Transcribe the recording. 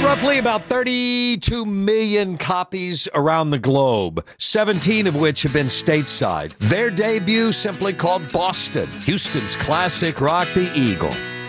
roughly about 32 million copies around the globe, 17 of which have been stateside. Their debut simply called Boston, Houston's classic rock, The Eagle.